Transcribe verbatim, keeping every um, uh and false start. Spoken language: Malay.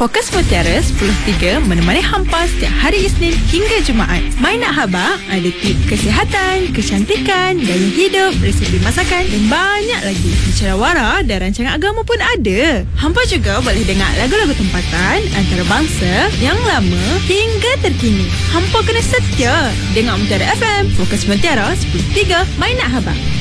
Fokus Mutiara sepuluh tiga menemani hampa setiap hari Isnin hingga Jumaat. My Nak Khabar ada tips kesihatan, kecantikan, gaya hidup, resepi masakan dan banyak lagi. Bicara wara dan rancangan agama pun ada. Hampa juga boleh dengar lagu-lagu tempatan antarabangsa yang lama hingga terkini. Hampa kena setia dengar Mutiara F M. Fokus Mutiara sepuluh tiga My Nak Khabar.